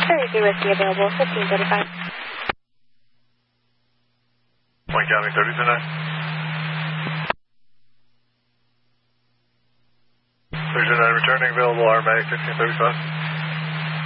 30 Whiskey available, 1535. Point County 3029. 3029 returning available, RMA 1535.